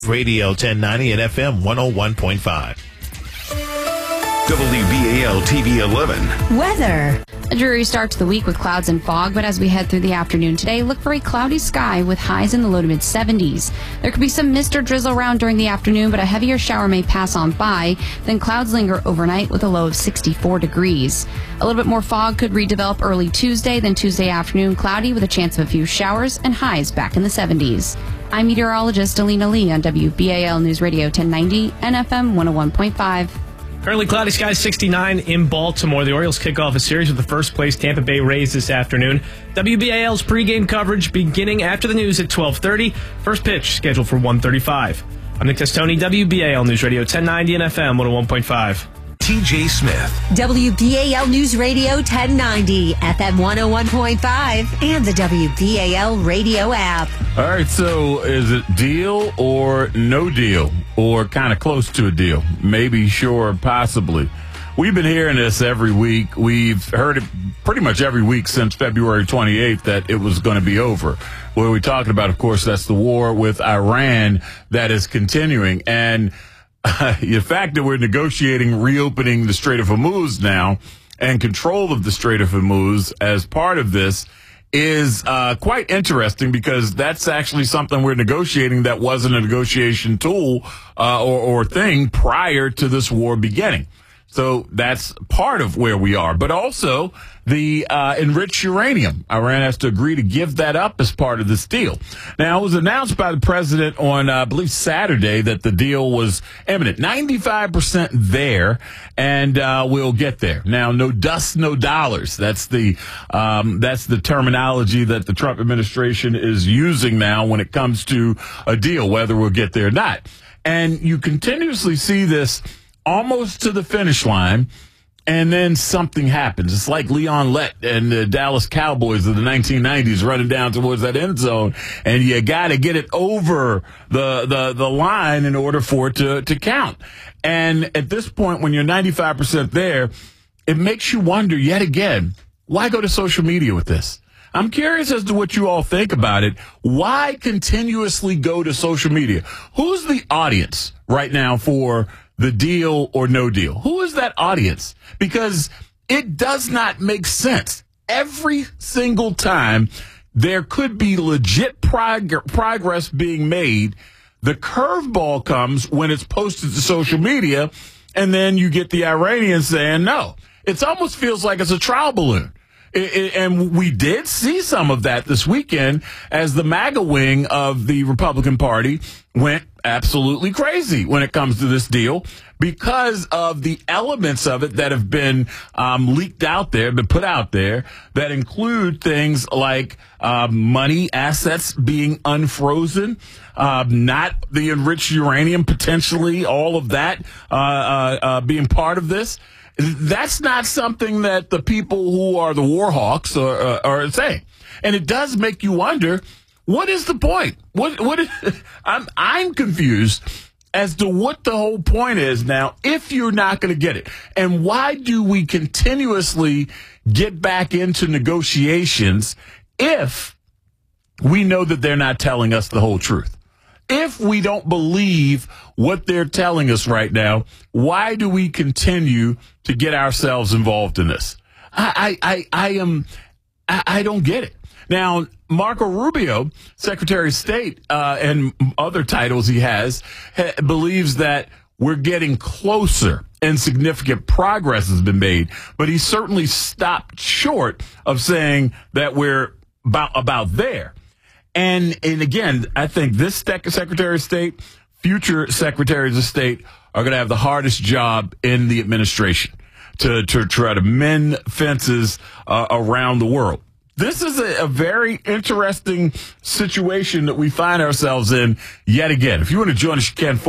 Radio 1090 and FM 101.5. WBAL TV 11. Weather. A dreary start to the week with clouds and fog, but as we head through the afternoon today, look for a cloudy sky with highs in the low to mid-70s. There could be some mist or drizzle around during the afternoon, but a heavier shower may pass on by. Then clouds linger overnight with a low of 64 degrees. A little bit more fog could redevelop early Tuesday, then Tuesday afternoon cloudy with a chance of a few showers and highs back in the 70s. I'm meteorologist Alina Lee on WBAL News Radio 1090 and FM 101.5. Currently cloudy skies, 69 in Baltimore. The Orioles kick off a series with the first-place Tampa Bay Rays this afternoon. WBAL's pregame coverage beginning after the news at 12:30. First pitch scheduled for 1:35. I'm Nick Testoni, WBAL News Radio 1090 and FM 101.5. TJ Smith. WBAL News Radio 1090, FM 101.5, and the WBAL radio app. All right, so is it deal or no deal, or kind of close to a deal? Maybe, sure, possibly. We've been hearing this every week. We've heard it pretty much every week since February 28th that it was going to be over. What are we talking about? Of course, that's the war with Iran that is continuing. And the fact that we're negotiating reopening the Strait of Hormuz now and control of the Strait of Hormuz as part of this is quite interesting, because that's actually something we're negotiating that wasn't a negotiation tool or thing prior to this war beginning. So that's part of where we are. But also the enriched uranium. Iran has to agree to give that up as part of this deal. Now, it was announced by the president on, I believe, Saturday that the deal was imminent. 95% there, and we'll get there. Now, no dust, no dollars. That's the terminology that the Trump administration is using now when it comes to a deal, whether we'll get there or not. And you continuously see this almost to the finish line, and then something happens. It's like Leon Lett and the Dallas Cowboys of the 1990s running down towards that end zone, and you got to get it over the line in order for it to count. And at this point, when you're 95% there, it makes you wonder yet again, why go to social media with this? I'm curious as to what you all think about it. Why continuously go to social media? Who's the audience right now for the deal or no deal? Who is that audience? Because it does not make sense. Every single time there could be legit progress being made, the curveball comes when it's posted to social media, and then you get the Iranians saying no. It almost feels like it's a trial balloon. And we did see some of that this weekend as the MAGA wing of the Republican Party went absolutely crazy when it comes to this deal because of the elements of it that have been leaked out there, been put out there, that include things like money, assets being unfrozen, not the enriched uranium, potentially all of that being part of this. That's not something that the people who are the war hawks are saying. And it does make you wonder, what is the point? I'm confused as to what the whole point is now if you're not going to get it. And why do we continuously get back into negotiations if we know that they're not telling us the whole truth? If we don't believe what they're telling us right now, why do we continue to get ourselves involved in this? I don't get it. Now, Marco Rubio, Secretary of State, and other titles he has, believes that we're getting closer and significant progress has been made, but he certainly stopped short of saying that we're about there. And again, I think this Secretary of State, future Secretaries of State are going to have the hardest job in the administration to try to mend fences around the world. This is a very interesting situation that we find ourselves in yet again. If you want to join us, you can.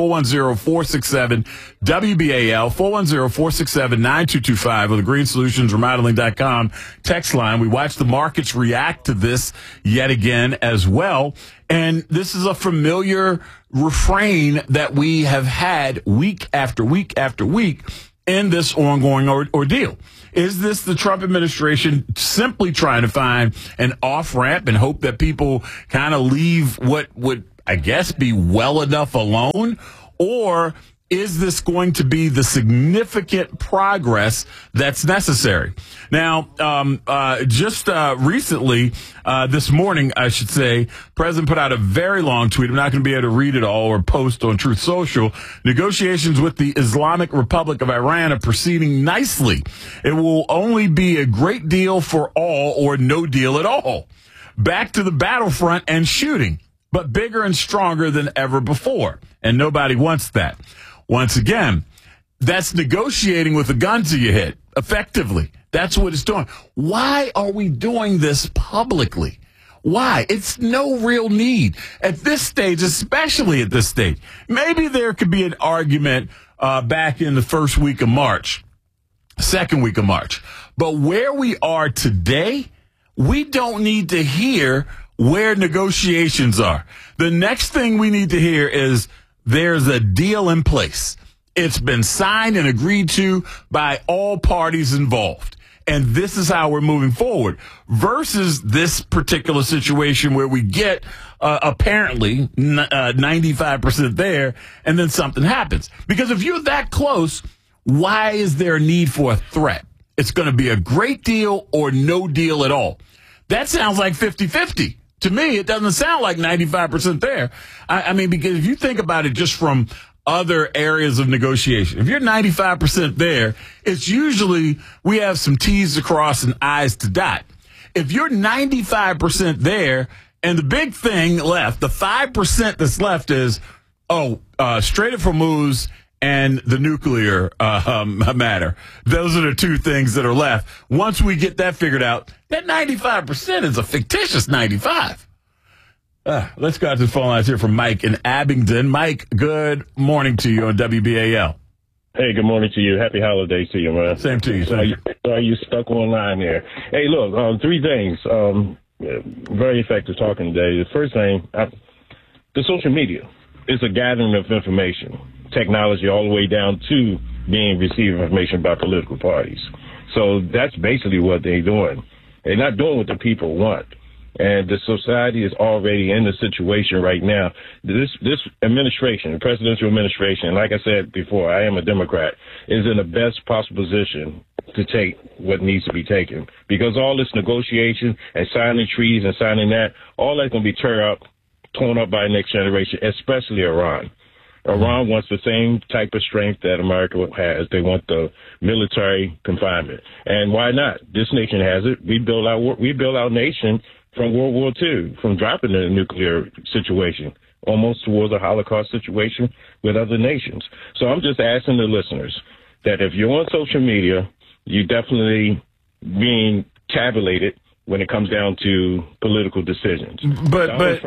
410-467-WBAL, 410-467-9225, or the greensolutions-remodeling.com text line. We watch the markets react to this yet again as well. And this is a familiar refrain that we have had week after week after week in this ongoing ordeal. Is this the Trump administration simply trying to find an off-ramp and hope that people kind of leave what would I guess, be well enough alone? Or is this going to be the significant progress that's necessary? Now, just recently, this morning, I should say, President put out a very long tweet. I'm not going to be able to read it all or post on Truth Social. Negotiations with the Islamic Republic of Iran are proceeding nicely. It will only be a great deal for all or no deal at all. Back to the battlefront and shooting, but bigger and stronger than ever before. And nobody wants that. Once again, that's negotiating with a gun to your head, effectively. That's what it's doing. Why are we doing this publicly? Why? It's no real need. At this stage, especially at this stage, maybe there could be an argument back in the first week of March, second week of March. But where we are today, we don't need to hear where negotiations are. The next thing we need to hear is there's a deal in place. It's been signed and agreed to by all parties involved. And this is how we're moving forward versus this particular situation where we get apparently 95% there and then something happens. Because if you're that close, why is there a need for a threat? It's going to be a great deal or no deal at all. That sounds like 50-50. To me, it doesn't sound like 95% there. I mean, because if you think about it just from other areas of negotiation, if you're 95% there, it's usually we have some T's to cross and I's to dot. If you're 95% there and the big thing left, the 5% that's left is, Strait of Hormuz and the nuclear matter. Those are the two things that are left. Once we get that figured out, that 95% is a fictitious 95. Let's go out to the phone lines here from Mike in Abingdon. Mike, good morning to you on WBAL. Hey, good morning to you. Happy holidays to you, man. Same to you, sir. Are you stuck online there? Hey, look, three things. Very effective talking today. The first thing, the social media is a gathering of information. Technology all the way down to being receiving information by political parties. So that's basically what they're doing. They're not doing what the people want. And the society is already in the situation right now. This administration, the presidential administration, like I said before, I am a Democrat, is in the best possible position to take what needs to be taken. Because all this negotiation and signing treaties and signing that, all that's going to be torn up by the next generation, especially Iran. Iran wants the same type of strength that America has. They want the military confinement. And why not? This nation has it. We built our nation from World War II, from dropping the nuclear situation, almost towards a Holocaust situation with other nations. So I'm just asking the listeners that if you're on social media, you're definitely being tabulated when it comes down to political decisions. But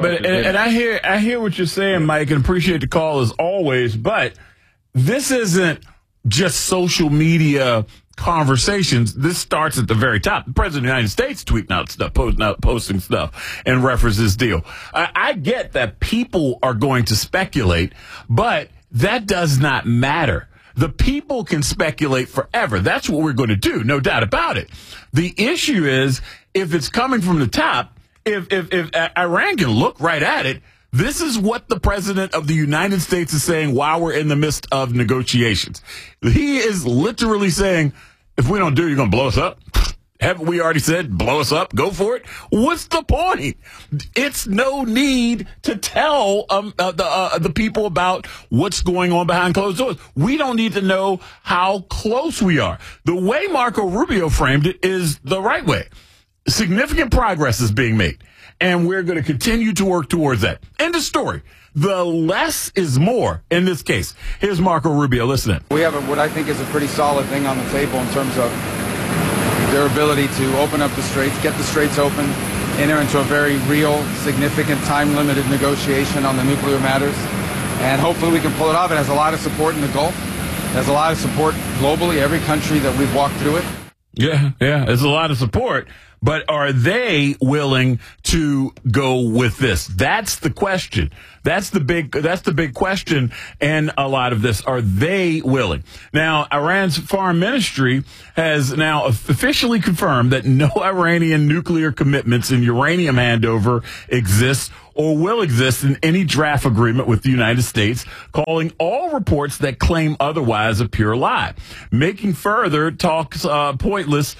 I hear what you're saying, Mike, and appreciate the call as always, but this isn't just social media conversations. This starts at the very top. The President of the United States tweeting out stuff, posting stuff, and reference this deal. I get that people are going to speculate, but that does not matter. The people can speculate forever. That's what we're going to do, no doubt about it. The issue is, if it's coming from the top, if Iran can look right at it, this is what the President of the United States is saying while we're in the midst of negotiations. He is literally saying, if we don't do it, you're going to blow us up. Haven't we already said, blow us up, go for it? What's the point? It's no need to tell the people about what's going on behind closed doors. We don't need to know how close we are. The way Marco Rubio framed it is the right way. Significant progress is being made, and we're going to continue to work towards that. End of story. The less is more in this case. Here's Marco Rubio. Listen. We have what I think is a pretty solid thing on the table in terms of their ability to open up the straits, get the straits open, enter into a very real, significant, time-limited negotiation on the nuclear matters, and hopefully we can pull it off. It has a lot of support in the Gulf. It has a lot of support globally, every country that we've walked through it. Yeah, there's a lot of support. But are they willing to go with this? That's the question. That's the big question. And a lot of this, are they willing? Now, Iran's foreign ministry has now officially confirmed that no Iranian nuclear commitments and uranium handover exists or will exist in any draft agreement with the United States, calling all reports that claim otherwise a pure lie, making further talks pointless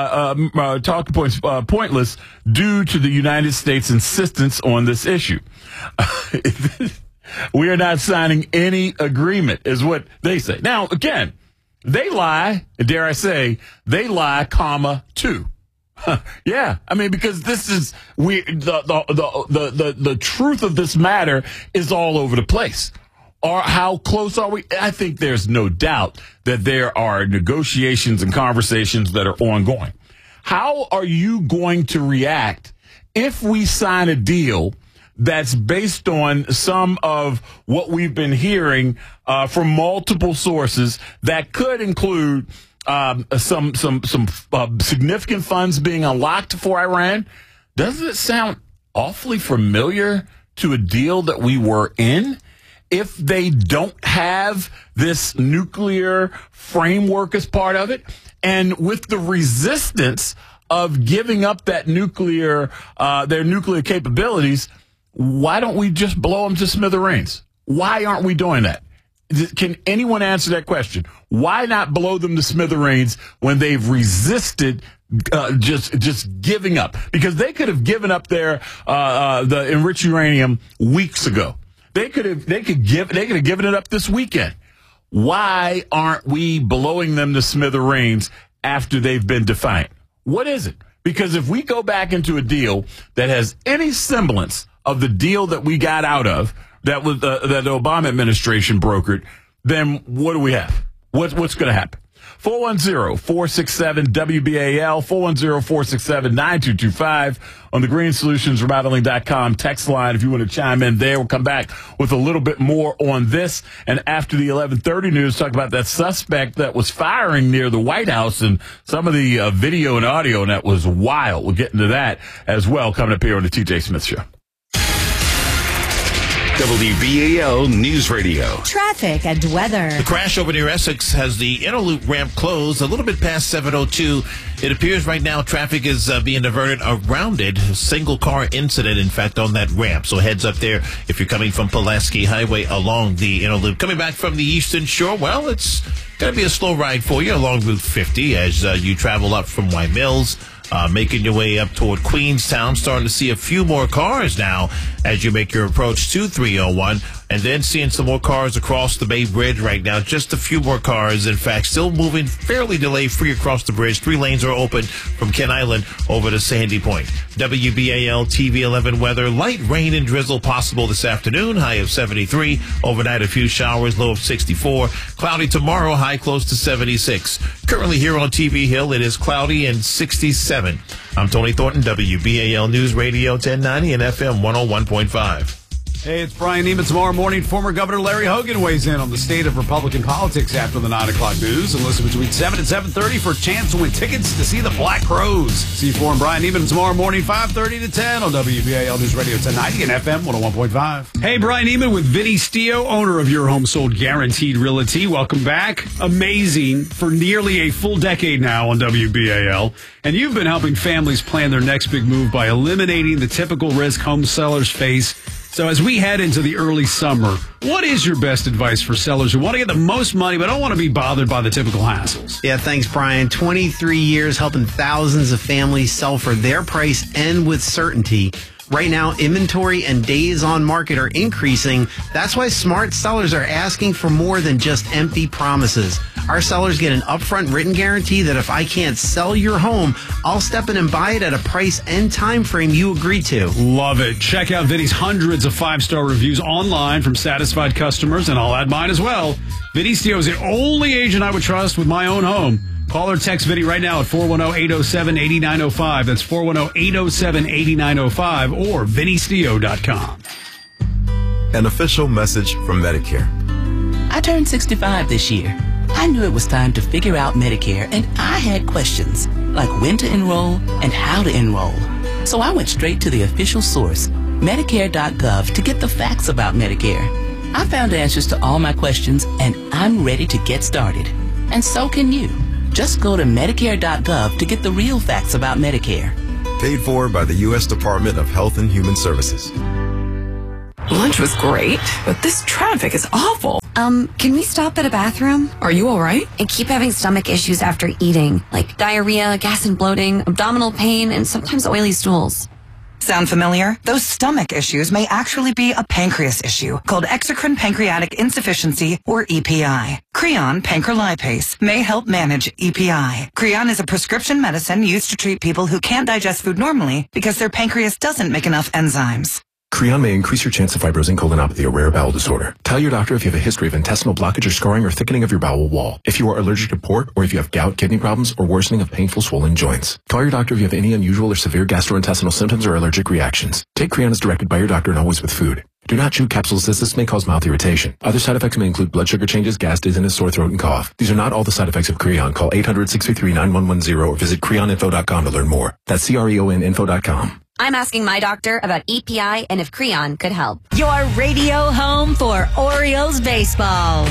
due to the United States' insistence on this issue. We are not signing any agreement, is what they say. Now, again, they lie, dare I say, they lie, comma, too. Yeah, I mean, because this is the truth of this matter is all over the place. Or how close are we? I think there's no doubt that there are negotiations and conversations that are ongoing. How are you going to react if we sign a deal that's based on some of what we've been hearing from multiple sources that could include some significant funds being unlocked for Iran? Doesn't it sound awfully familiar to a deal that we were in? If they don't have this nuclear framework as part of it, and with the resistance of giving up that their nuclear capabilities, why don't we just blow them to smithereens? Why aren't we doing that? Can anyone answer that question? Why not blow them to smithereens when they've resisted just giving up? Because they could have given up the enriched uranium weeks ago. They could have given it up this weekend. Why aren't we blowing them to smithereens after they've been defiant? What is it? Because if we go back into a deal that has any semblance of the deal that we got out of, that was that the Obama administration brokered, then what do we have? What's going to happen? 410-467-WBAL, 410-467-9225 on the Green Solutions Remodeling.com text line. If you want to chime in there, we'll come back with a little bit more on this. And after the 11:30 news, talk about that suspect that was firing near the White House and some of the video and audio, and that was wild. We'll get into that as well coming up here on the TJ Smith Show. WBAL News Radio. Traffic and weather. The crash over near Essex has the inner loop ramp closed a little bit past 702. It appears right now traffic is being diverted around it. A single car incident, in fact, on that ramp. So heads up there if you're coming from Pulaski Highway along the inner loop. Coming back from the Eastern Shore, well, it's going to be a slow ride for you along Route 50 as you travel up from White Mills. Making your way up toward Queenstown, starting to see a few more cars now as you make your approach to 301, and then seeing some more cars across the Bay Bridge right now. Just a few more cars, in fact, still moving fairly delay-free across the bridge. 3 lanes are open from Kent Island over to Sandy Point. WBAL TV 11 weather. Light rain and drizzle possible this afternoon. High of 73. Overnight, a few showers. Low of 64. Cloudy tomorrow. High close to 76. Currently here on TV Hill, it is cloudy and 67. I'm Tony Thornton, WBAL News Radio 1090 and FM 101.5. Hey, it's Brian Neiman. Tomorrow morning, former Governor Larry Hogan weighs in on the state of Republican politics after the 9 o'clock news. And listen between 7 and 7:30 for a chance to win tickets to see the Black Crowes. C4 and Brian Neiman tomorrow morning, 5:30 to 10 on WBAL News Radio 1090 and FM 101.5. Hey, Brian Neiman with Vinny Stio, owner of Your Home Sold Guaranteed Realty. Welcome back. Amazing for nearly a full decade now on WBAL. And you've been helping families plan their next big move by eliminating the typical risk home sellers face. So as we head into the early summer, what is your best advice for sellers who want to get the most money but don't want to be bothered by the typical hassles? Yeah, thanks, Brian. 23 years helping thousands of families sell for their price and with certainty. Right now, inventory and days on market are increasing. That's why smart sellers are asking for more than just empty promises. Our sellers get an upfront written guarantee that if I can't sell your home, I'll step in and buy it at a price and time frame you agree to. Love it. Check out Vinny's hundreds of 5-star reviews online from satisfied customers, and I'll add mine as well. Vinny Stio is the only agent I would trust with my own home. Call or text Vinny right now at 410-807-8905. That's 410-807-8905 or VinnyStio.com. An official message from Medicare. I turned 65 this year. I knew it was time to figure out Medicare, and I had questions, like when to enroll and how to enroll. So I went straight to the official source, Medicare.gov, to get the facts about Medicare. I found answers to all my questions, and I'm ready to get started. And so can you. Just go to Medicare.gov to get the real facts about Medicare. Paid for by the U.S. Department of Health and Human Services. Lunch was great, but this traffic is awful. Can we stop at a bathroom? Are you all right? I keep having stomach issues after eating, like diarrhea, gas and bloating, abdominal pain, and sometimes oily stools. Sound familiar? Those stomach issues may actually be a pancreas issue called exocrine pancreatic insufficiency, or EPI. Creon pancrelipase may help manage EPI. Creon is a prescription medicine used to treat people who can't digest food normally because their pancreas doesn't make enough enzymes. Creon may increase your chance of fibrosing colonopathy, a rare bowel disorder. Tell your doctor if you have a history of intestinal blockage or scarring or thickening of your bowel wall. If you are allergic to pork, or if you have gout, kidney problems, or worsening of painful swollen joints. Call your doctor if you have any unusual or severe gastrointestinal symptoms or allergic reactions. Take Creon as directed by your doctor and always with food. Do not chew capsules as this may cause mouth irritation. Other side effects may include blood sugar changes, gas, dizziness, sore throat, and cough. These are not all the side effects of Creon. Call 800-633-9110 or visit creoninfo.com to learn more. That's CREONinfo.com. I'm asking my doctor about EPI and if Creon could help. Your radio home for Orioles baseball.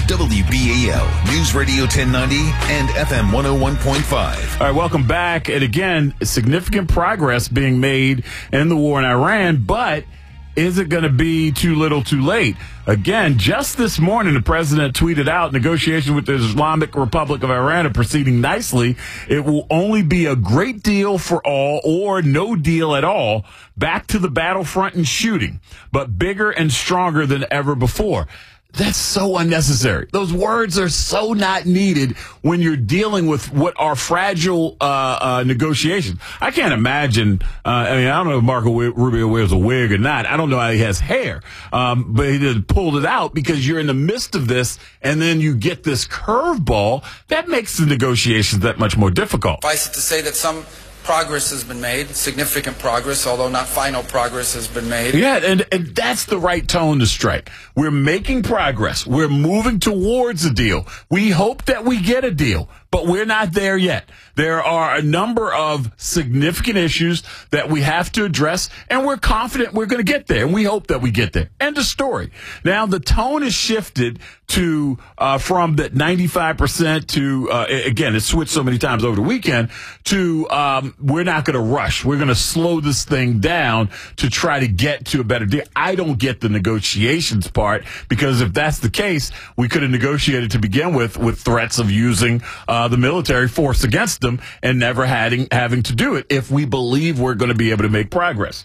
WBAL News Radio 1090 and FM 101.5. All right, welcome back. And again, significant progress being made in the war in Iran, but is it going to be too little too late? Again, just this morning, the president tweeted out negotiations with the Islamic Republic of Iran are proceeding nicely. It will only be a great deal for all or no deal at all. Back to the battlefront and shooting, but bigger and stronger than ever before. That's so unnecessary. Those words are so not needed when you're dealing with what are fragile negotiations. I can't imagine. I don't know if Marco Rubio wears a wig or not. I don't know how he has hair, but he just pulled it out because you're in the midst of this, and then you get this curveball that makes the negotiations that much more difficult. Suffice it to say that some progress has been made, significant progress, although not final progress has been made. Yeah, and that's the right tone to strike. We're making progress. We're moving towards a deal. We hope that we get a deal, but we're not there yet. There are a number of significant issues that we have to address, and we're confident we're going to get there, and we hope that we get there. End of story. Now, the tone has shifted to from that 95% to, again, it switched so many times over the weekend, to we're not going to rush. We're going to slow this thing down to try to get to a better deal. I don't get the negotiations part, because if that's the case, we could have negotiated to begin with threats of using the military force against them and never having to do it if we believe we're going to be able to make progress.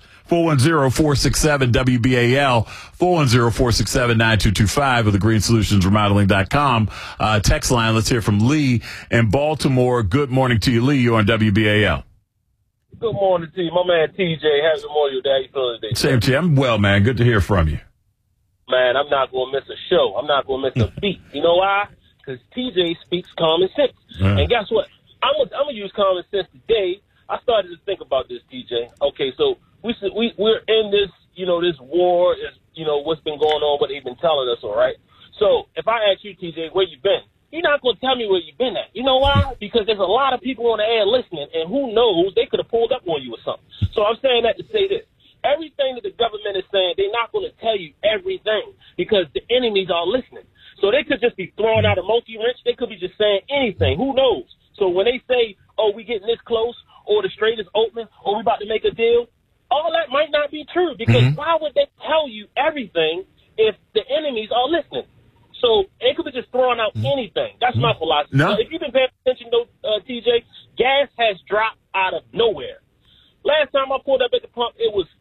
410-467-WBAL, 410-467-9225 or the greensolutions.remodeling.com. Text line, let's hear from Lee in Baltimore. Good morning to you, Lee. You're on WBAL. Good morning to you. My man TJ, happy Memorial Day. How you feeling today? Same to you. I'm well, man. Good to hear from you. Man, I'm not going to miss a show. I'm not going to miss a beat. You know why? Because TJ speaks common sense. And guess what? I'm gonna use common sense today. I started to think about this, TJ. Okay, so we're in this, this war is, what's been going on, what they've been telling us, all right? So if I ask you, TJ, where you been? You're not going to tell me where you've been at. You know why? Because there's a lot of people on the air listening, and who knows, they could have pulled up on you or something. So I'm saying that to say this. Everything that the government is saying, they're not going to tell you everything because the enemies are listening. So they could just be throwing out a monkey wrench. They could be just saying anything. Who knows? So when they say, oh, we getting this close, or the strait is open, or we about to make a deal, all that might not be true, because why would they tell you everything if the enemies are listening? So they could be just throwing out anything. That's my philosophy. No. So if you've been paying attention, though, TJ, gas has dropped out of nowhere. Last time I pulled up at the pump, it was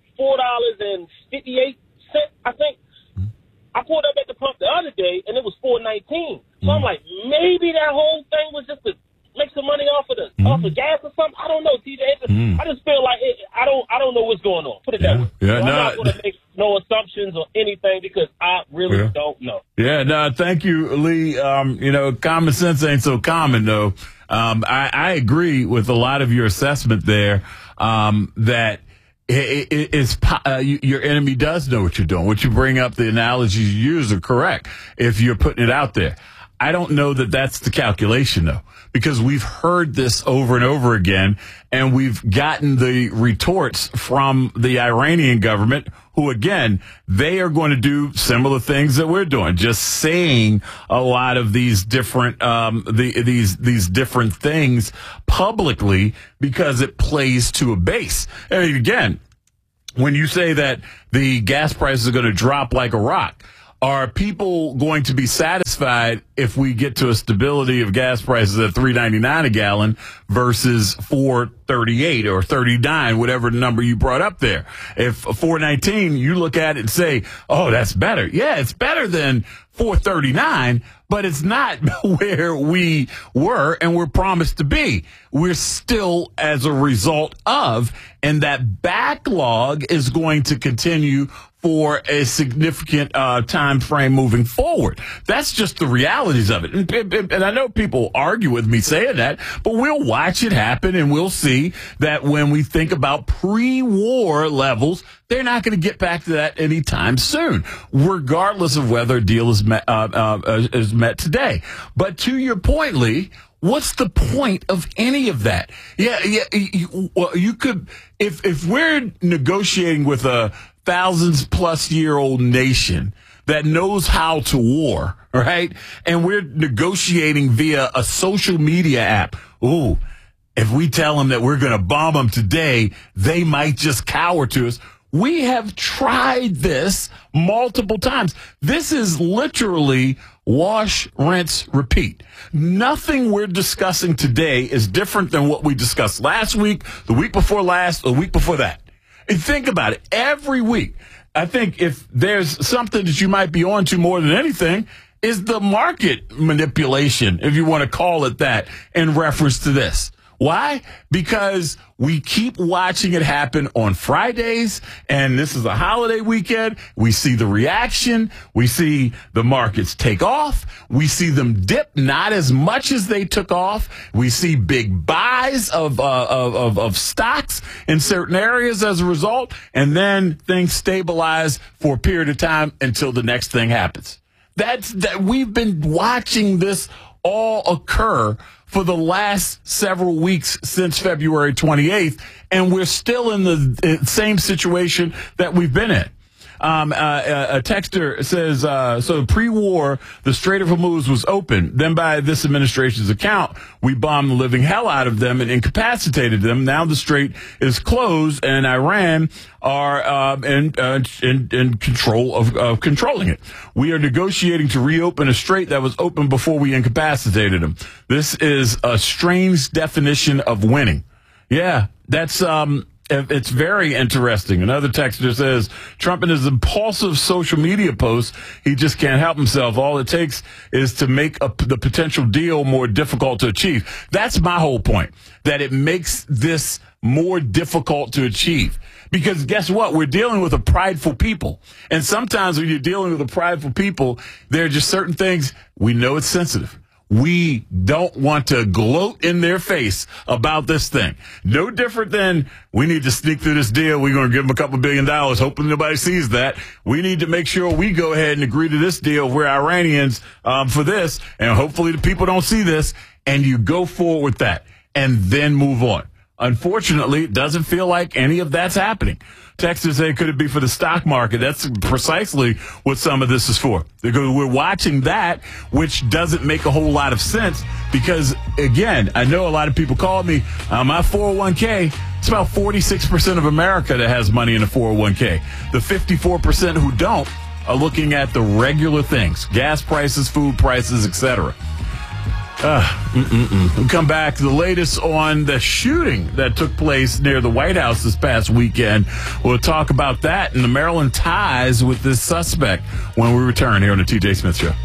$4.58, I think. I pulled up at the pump the other day, and it was $4.19. So I'm like, maybe that whole thing was just to make some money off of gas or something. I don't know, TJ. I just feel like I don't know what's going on. Put it that way. Yeah, I'm not going to make no assumptions or anything because I really don't know. Yeah, no, thank you, Lee. Common sense ain't so common, though. I agree with a lot of your assessment there, that your enemy does know what you're doing. What you bring up, the analogies you use are correct if you're putting it out there. I don't know that that's the calculation, though, because we've heard this over and over again, and we've gotten the retorts from the Iranian government, who, again, they are going to do similar things that we're doing, just saying a lot of these different these different things publicly because it plays to a base. I mean, again, when you say that the gas prices are going to drop like a rock, are people going to be satisfied if we get to a stability of gas prices at $3.99 a gallon versus $4.38 or $39, whatever number you brought up there? If $4.19, you look at it and say, oh, that's better. Yeah, it's better than $4.39, but it's not where we were and we're promised to be. We're still as a result of, and that backlog is going to continue for a significant time frame moving forward. That's just the realities of it. And I know people argue with me saying that, but we'll watch it happen and we'll see that when we think about pre-war levels, they're not going to get back to that anytime soon, regardless of whether a deal is met today. But to your point, Lee, what's the point of any of that? You could, if we're negotiating with a thousands plus year old nation that knows how to war, right? And we're negotiating via a social media app. Ooh, if we tell them that we're going to bomb them today, they might just cower to us. We have tried this multiple times. This is literally wash, rinse, repeat. Nothing we're discussing today is different than what we discussed last week, the week before last, the week before that. And think about it. Every week, I think if there's something that you might be on to more than anything, is the market manipulation, if you want to call it that, in reference to this. Why? Because we keep watching it happen on Fridays, and this is a holiday weekend. We see the reaction. We see the markets take off. We see them dip, not as much as they took off. We see big buys of stocks in certain areas as a result, and then things stabilize for a period of time until the next thing happens. That we've been watching this all occur for the last several weeks since February 28th, and we're still in the same situation that we've been in. A texter says, so pre-war, the Strait of Hormuz was open. Then by this administration's account, we bombed the living hell out of them and incapacitated them. Now the strait is closed and Iran are in control of controlling it. We are negotiating to reopen a strait that was open before we incapacitated them. This is a strange definition of winning. Yeah, that's it's very interesting. Another texter says, Trump in his impulsive social media posts, he just can't help himself. All it takes is to make the potential deal more difficult to achieve. That's my whole point, that it makes this more difficult to achieve. Because guess what? We're dealing with a prideful people. And sometimes when you're dealing with a prideful people, there are just certain things, we know it's sensitive. We don't want to gloat in their face about this thing. No different than we need to sneak through this deal. We're going to give them a couple $2 billion, hoping nobody sees that. We need to make sure we go ahead and agree to this deal. We're Iranians for this, and hopefully the people don't see this. And you go forward with that and then move on. Unfortunately, it doesn't feel like any of that's happening. Texters say, could it be for the stock market? That's precisely what some of this is for. Because we're watching that, which doesn't make a whole lot of sense. Because, again, I know a lot of people call me, my 401k, it's about 46% of America that has money in a 401k. The 54% who don't are looking at the regular things, gas prices, food prices, etc. We'll come back to the latest on the shooting that took place near the White House this past weekend. We'll talk about that and the Maryland ties with this suspect when we return here on the TJ Smith Show.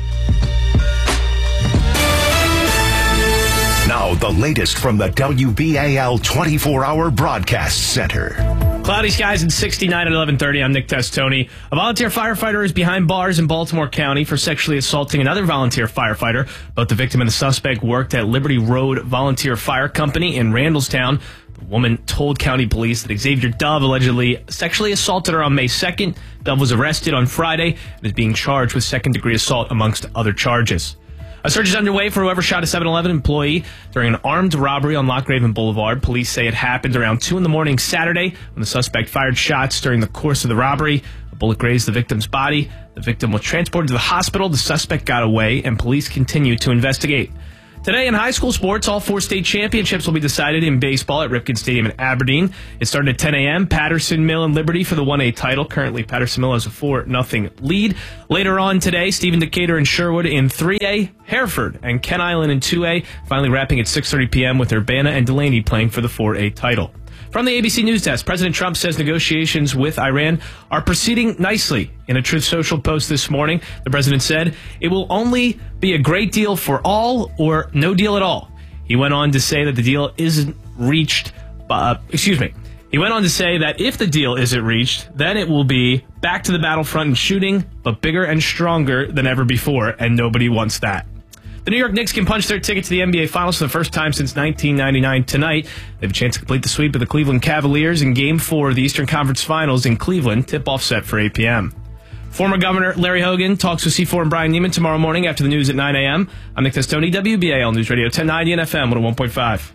Now, the latest from the WBAL 24-hour broadcast center. Cloudy skies and 69 at 11:30. I'm Nick Testoni. A volunteer firefighter is behind bars in Baltimore County for sexually assaulting another volunteer firefighter. Both the victim and the suspect worked at Liberty Road Volunteer Fire Company in Randallstown. The woman told county police that Xavier Dove allegedly sexually assaulted her on May 2nd. Dove was arrested on Friday and is being charged with second-degree assault amongst other charges. A search is underway for whoever shot a 7-Eleven employee during an armed robbery on Lochraven Boulevard. Police say it happened around 2 in the morning Saturday when the suspect fired shots during the course of the robbery. A bullet grazed the victim's body. The victim was transported to the hospital. The suspect got away, and police continue to investigate. Today in high school sports, all 4 state championships will be decided in baseball at Ripken Stadium in Aberdeen. It started at 10 a.m. Patterson, Mill, and Liberty for the 1A title. Currently, Patterson Mill has a 4-0 lead. Later on today, Stephen Decatur and Sherwood in 3A, Hereford and Kent Island in 2A. Finally wrapping at 6:30 p.m. with Urbana and Delaney playing for the 4A title. From the ABC News Desk, President Trump says negotiations with Iran are proceeding nicely. In a Truth Social post this morning, the president said it will only be a great deal for all or no deal at all. He went on to say that the deal isn't reached. He went on to say that if the deal isn't reached, then it will be back to the battlefront and shooting, but bigger and stronger than ever before, and nobody wants that. The New York Knicks can punch their ticket to the NBA Finals for the first time since 1999 tonight. They have a chance to complete the sweep of the Cleveland Cavaliers in Game 4 of the Eastern Conference Finals in Cleveland. Tip-off set for 8 p.m. Former Governor Larry Hogan talks with C4 and Brian Neiman tomorrow morning after the news at 9 a.m. I'm Nick Testoni, WBAL News Radio 1090 and FM 101.5.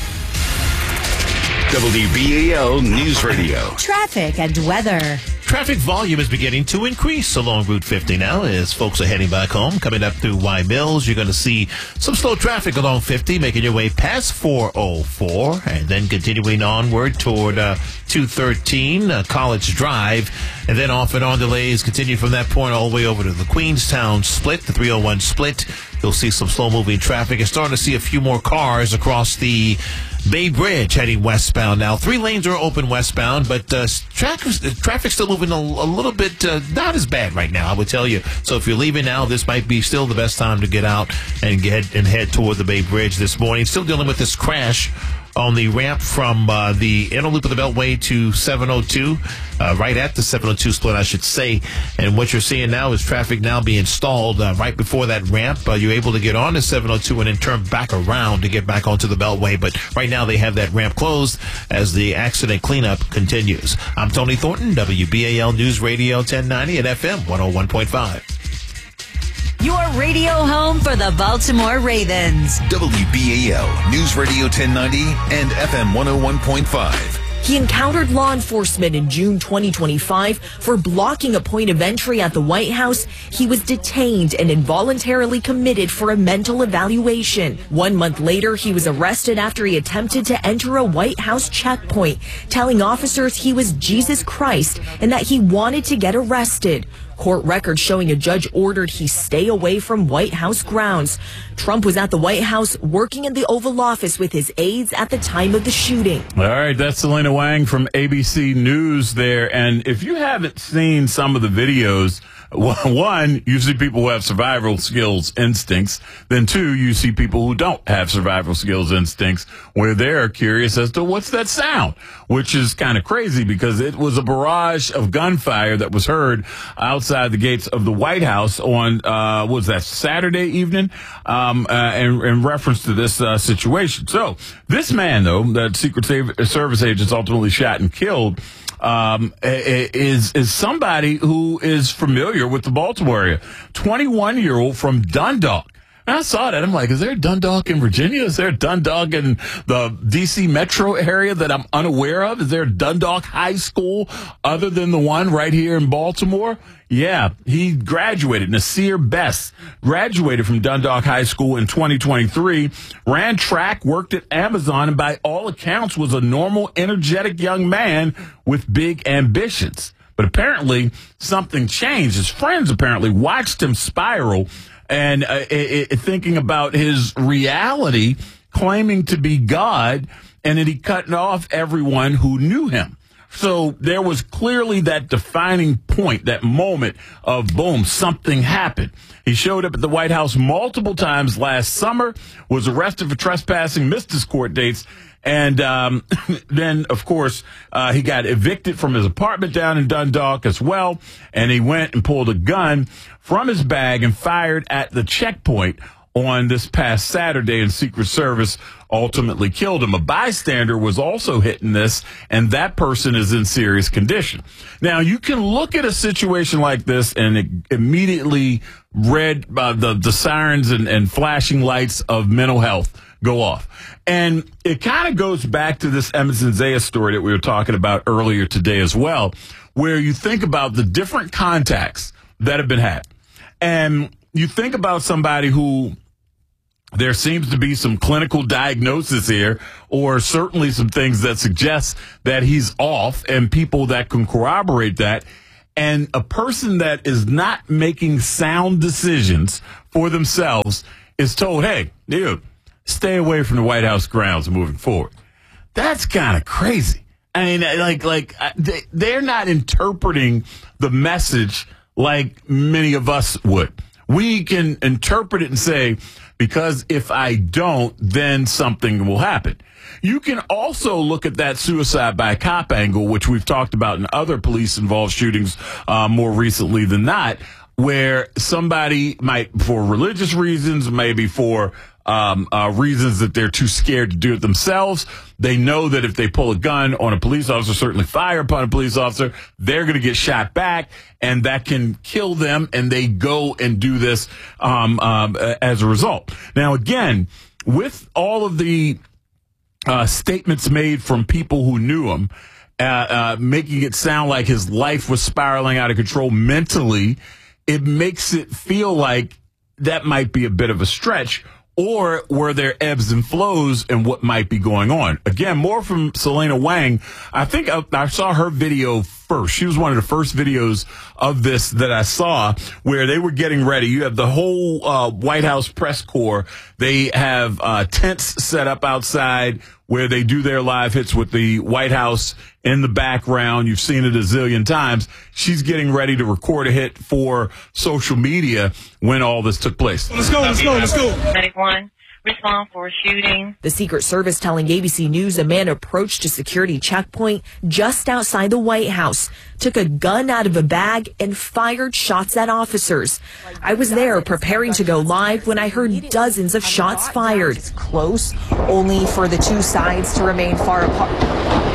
WBAL News Radio. Traffic and weather. Traffic volume is beginning to increase along Route 50 now as folks are heading back home. Coming up through Y Mills, you're going to see some slow traffic along 50, making your way past 404 and then continuing onward toward 213 College Drive. And then off and on delays continue from that point all the way over to the Queenstown split, the 301 split. You'll see some slow-moving traffic. You're starting to see a few more cars across the Bay Bridge heading westbound now. 3 lanes are open westbound, but traffic's still moving a little bit not as bad right now, I would tell you. So if you're leaving now, this might be still the best time to get out and head toward the Bay Bridge this morning. Still dealing with this crash on the ramp from the inner loop of the Beltway to 702, right at the 702 split, I should say. And what you're seeing now is traffic now being stalled right before that ramp. You're able to get on to 702 and then turn back around to get back onto the Beltway. But right now they have that ramp closed as the accident cleanup continues. I'm Tony Thornton, WBAL News Radio 1090 and FM 101.5. Your radio home for the Baltimore Ravens. WBAL News Radio 1090 and FM 101.5. He encountered law enforcement in June 2025 for blocking a point of entry at the White House. He was detained and involuntarily committed for a mental evaluation. 1 month later, he was arrested after he attempted to enter a White House checkpoint, telling officers he was Jesus Christ and that he wanted to get arrested. Court records showing a judge ordered he stay away from White House grounds. Trump was at the White House working in the Oval Office with his aides at the time of the shooting. All right, that's Selena Wang from ABC News there. And if you haven't seen some of the videos, one, you see people who have survival skills instincts. Then 2, you see people who don't have survival skills instincts, where they're curious as to what's that sound, which is kind of crazy because it was a barrage of gunfire that was heard outside the gates of the White House on, what was that, Saturday evening, in reference to this situation. So this man, though, that Secret Service agents ultimately shot and killed, is somebody who is familiar with the Baltimore area. 21-year-old from Dundalk. And I saw that. I'm like, is there a Dundalk in Virginia? Is there a Dundalk in the D.C. metro area that I'm unaware of? Is there a Dundalk High School other than the one right here in Baltimore? Yeah, he graduated. Nasir Best graduated from Dundalk High School in 2023, ran track, worked at Amazon, and by all accounts was a normal, energetic young man with big ambitions. But apparently something changed. His friends apparently watched him spiral and thinking about his reality, claiming to be God, and then he cut off everyone who knew him. So there was clearly that defining point, that moment of boom, something happened. He showed up at the White House multiple times last summer, was arrested for trespassing, missed his court dates, and then, of course, he got evicted from his apartment down in Dundalk as well, and he went and pulled a gun from his bag and fired at the checkpoint on this past Saturday, and Secret Service ultimately killed him. A bystander was also hit in this, and that person is in serious condition. Now, you can look at a situation like this and immediately read the sirens and flashing lights of mental health go off. And it kind of goes back to this Emerson Zayas story that we were talking about earlier today as well, where you think about the different contacts that have been had. And you think about somebody who there seems to be some clinical diagnosis here, or certainly some things that suggest that he's off, and people that can corroborate that. And a person that is not making sound decisions for themselves is told, hey, dude, stay away from the White House grounds moving forward. That's kind of crazy. I mean, they're not interpreting the message like many of us would. We can interpret it and say, because if I don't, then something will happen. You can also look at that suicide by cop angle, which we've talked about in other police-involved shootings more recently than not, where somebody might, for religious reasons, maybe for reasons that they're too scared to do it themselves. They know that if they pull a gun on a police officer, certainly fire upon a police officer, they're going to get shot back, and that can kill them, and they go and do this as a result. Now, again, with all of the statements made from people who knew him, making it sound like his life was spiraling out of control mentally, it makes it feel like that might be a bit of a stretch. Or were there ebbs and flows in what might be going on? Again, more from Selena Wang. I think I saw her video first. She was one of the first videos of this that I saw, where they were getting ready. You have the whole White House press corps. They have tents set up outside where they do their live hits with the White House in the background. You've seen it a zillion times. She's getting ready to record a hit for social media when all this took place. Let's go. 91, respond for shooting. The Secret Service telling ABC News a man approached a security checkpoint just outside the White House, took a gun out of a bag, and fired shots at officers. I was there preparing to go live when I heard dozens of shots fired. Close, only for the two sides to remain far apart.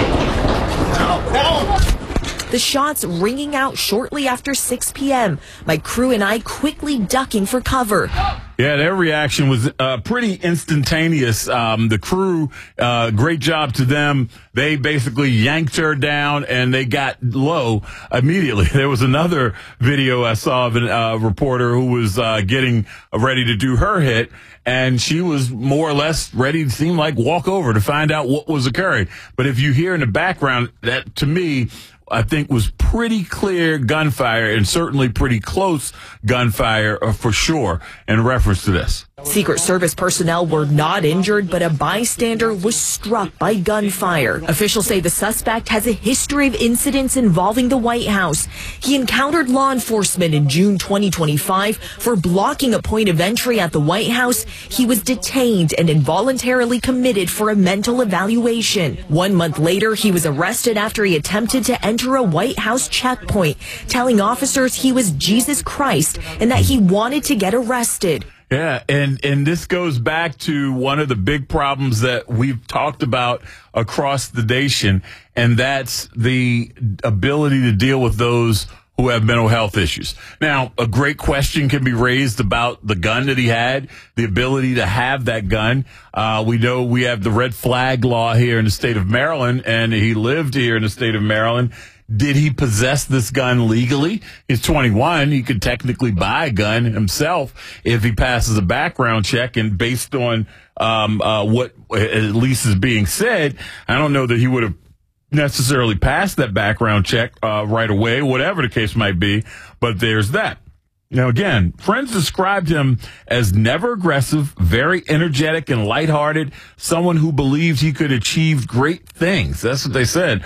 The shots ringing out shortly after 6 p.m. My crew and I quickly ducking for cover. Yeah, their reaction was pretty instantaneous. The crew, great job to them. They basically yanked her down, and they got low immediately. There was another video I saw of a reporter who was getting ready to do her hit, and she was more or less ready to seem like walk over to find out what was occurring. But if you hear in the background, that to me, I think was pretty clear gunfire, and certainly pretty close gunfire for sure in reference to this. Secret Service personnel were not injured, but a bystander was struck by gunfire. Officials say the suspect has a history of incidents involving the White House. He encountered law enforcement in June 2025 for blocking a point of entry at the White House. He was detained and involuntarily committed for a mental evaluation. 1 month later, he was arrested after he attempted to enter a White House checkpoint, telling officers he was Jesus Christ and that he wanted to get arrested. Yeah, and this goes back to one of the big problems that we've talked about across the nation, and that's the ability to deal with those who have mental health issues. Now, a great question can be raised about the gun that he had, the ability to have that gun. We know we have the red flag law here in the state of Maryland, and he lived here in the state of Maryland. Did he possess this gun legally? He's 21. He could technically buy a gun himself if he passes a background check. And based on what at least is being said, I don't know that he would have necessarily passed that background check right away, whatever the case might be. But there's that. Now, again, friends described him as never aggressive, very energetic and lighthearted, someone who believed he could achieve great things. That's what they said.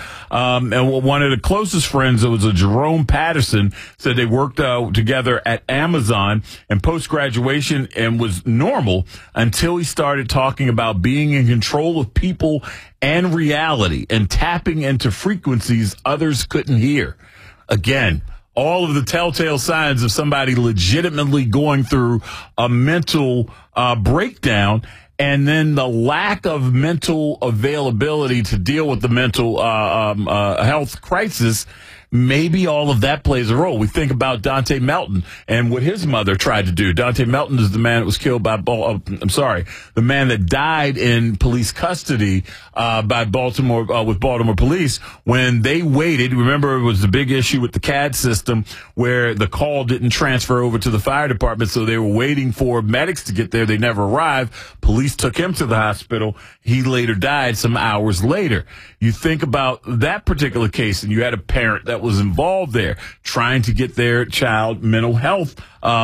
And one of the closest friends, it was a Jerome Patterson, said they worked together at Amazon and post-graduation, and was normal until he started talking about being in control of people and reality and tapping into frequencies others couldn't hear. Again, all of the telltale signs of somebody legitimately going through a mental breakdown, and then the lack of mental availability to deal with the mental health crisis maybe all of that plays a role. We think about Dante Melton and what his mother tried to do. Dante Melton is the man that was killed by, the man that died in police custody by Baltimore, with Baltimore police when they waited. Remember, it was the big issue with the CAD system where the call didn't transfer over to the fire department, so they were waiting for medics to get there. They never arrived. Police took him to the hospital. He later died some hours later. You think about that particular case, and you had a parent that was involved there trying to get their child mental health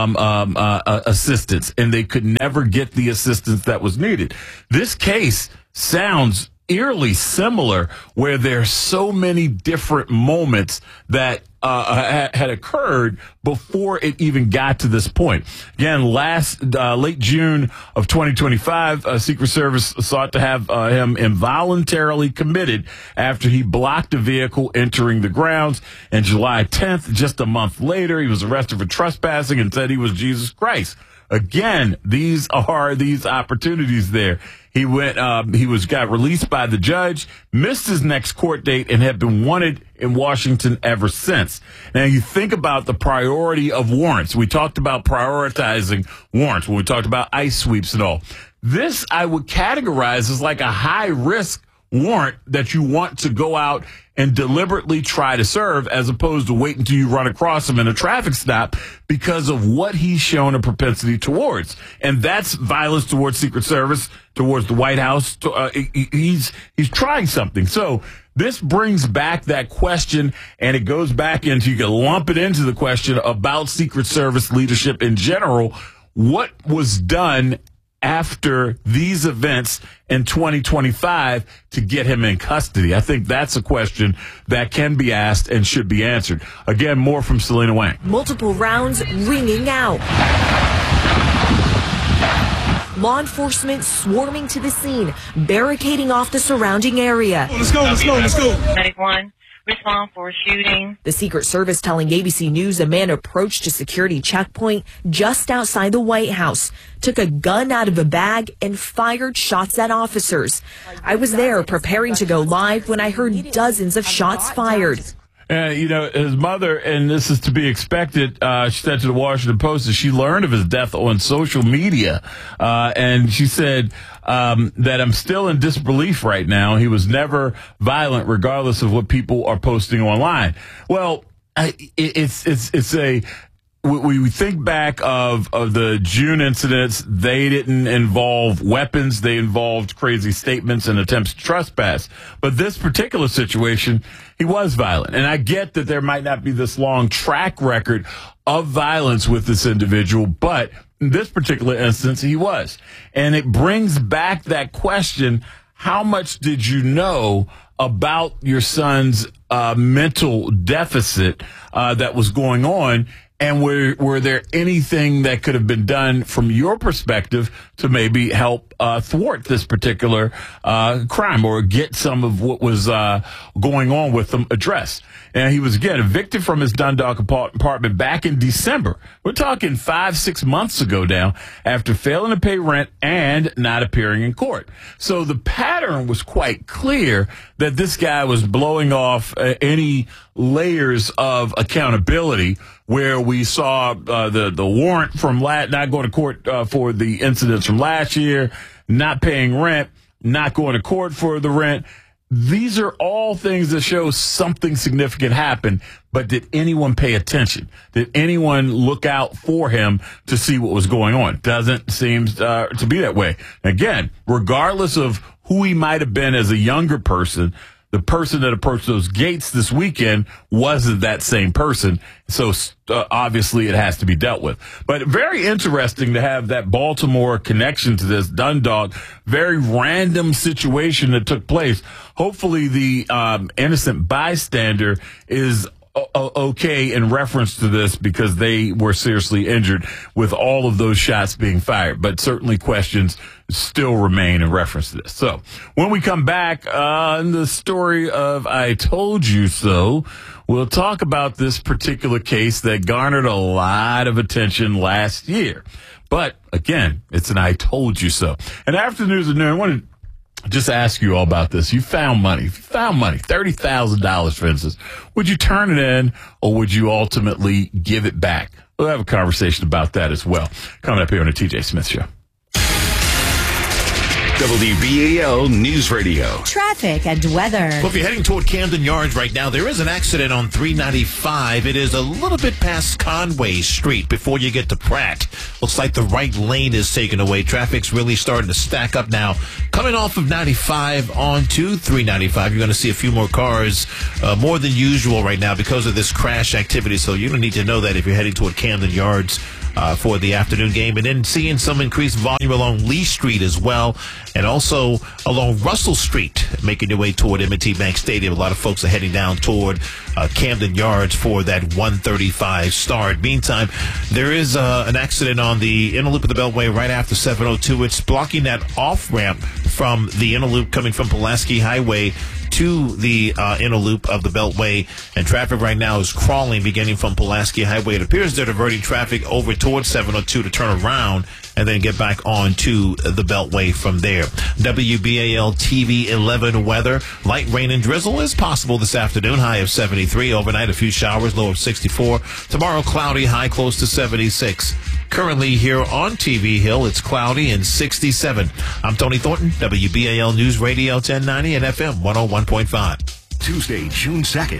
assistance, and they could never get the assistance that was needed. This case sounds eerily similar, where there's so many different moments that had occurred before it even got to this point. Again, late June of 2025, Secret Service sought to have him involuntarily committed after he blocked a vehicle entering the grounds. And July 10th, just a month later, he was arrested for trespassing and said he was Jesus Christ. Again, these are these opportunities there. He got released by the judge, missed his next court date, and had been wanted in Washington ever since. Now, you think about the priority of warrants. We talked about prioritizing warrants when we talked about ICE sweeps and all. This I would categorize as like a high-risk warrant that you want to go out and deliberately try to serve, as opposed to wait until you run across him in a traffic stop, because of what he's shown a propensity towards. And that's violence towards Secret Service, towards the White House. He's trying something. So this brings back that question, and it goes back into, you can lump it into the question about Secret Service leadership in general. What was done after these events in 2025 to get him in custody? I think that's a question that can be asked and should be answered. Again, more from Selena Wang. Multiple rounds ringing out. Law enforcement swarming to the scene, barricading off the surrounding area. Let's go. 91. Respond for shooting. The Secret Service telling ABC News a man approached a security checkpoint just outside the White House, took a gun out of a bag, and fired shots at officers. I was there preparing to go live when I heard dozens of shots fired. His mother, and this is to be expected, she said to the Washington Post that she learned of his death on social media. And she said that I'm still in disbelief right now. He was never violent, regardless of what people are posting online. Well, we think back of the June incidents. They didn't involve weapons. They involved crazy statements and attempts to trespass. But this particular situation, he was violent. And I get that there might not be this long track record of violence with this individual, but in this particular instance, he was. And it brings back that question, how much did you know about your son's mental deficit that was going on? And were there anything that could have been done from your perspective to maybe help thwart this particular crime, or get some of what was going on with them addressed? And he was, again, evicted from his Dundalk apartment back in December. We're talking 5-6 months ago now, after failing to pay rent and not appearing in court. So the pattern was quite clear that this guy was blowing off any layers of accountability, where we saw the warrant from not going to court for the incidents from last year, not paying rent, not going to court for the rent. These are all things that show something significant happened, but did anyone pay attention? Did anyone look out for him to see what was going on? Doesn't seem to be that way. Again, regardless of who he might have been as a younger person, the person that approached those gates this weekend wasn't that same person. So obviously it has to be dealt with. But very interesting to have that Baltimore connection to this Dundalk, very random situation that took place. Hopefully the innocent bystander is okay in reference to this, because they were seriously injured with all of those shots being fired. But certainly questions still remain in reference to this. So when we come back on the story of I Told You So, we'll talk about this particular case that garnered a lot of attention last year. But again, it's an I told you so. And after the news at noon, I want to just ask you all about this. You found money, $30,000, for instance. Would you turn it in, or would you ultimately give it back? We'll have a conversation about that as well. Coming up here on the TJ Smith Show. WBAL News Radio. Traffic and weather. Well, if you're heading toward Camden Yards right now, there is an accident on 395. It is a little bit past Conway Street before you get to Pratt. Looks like the right lane is taken away. Traffic's really starting to stack up now. Coming off of 95 onto 395, you're going to see a few more cars, more than usual right now because of this crash activity. So you're going to need to know that if you're heading toward Camden Yards for the afternoon game. And then seeing some increased volume along Lee Street as well, and also along Russell Street, making your way toward M&T Bank Stadium. A lot of folks are heading down toward Camden Yards for that 1:35 start. Meantime, there is an accident on the inner loop of the Beltway right after 702. It's blocking that off-ramp from the inner loop coming from Pulaski Highway to the inner loop of the Beltway, and traffic right now is crawling beginning from Pulaski Highway. It appears they're diverting traffic over towards 702 to turn around and then get back onto the Beltway from there. WBAL TV 11 weather. Light rain and drizzle is possible this afternoon. High of 73. Overnight, a few showers, low of 64. Tomorrow, cloudy, high close to 76. Currently here on TV Hill, it's cloudy and 67. I'm Tony Thornton, WBAL News Radio 1090 and FM 101.5. Tuesday, June 2nd,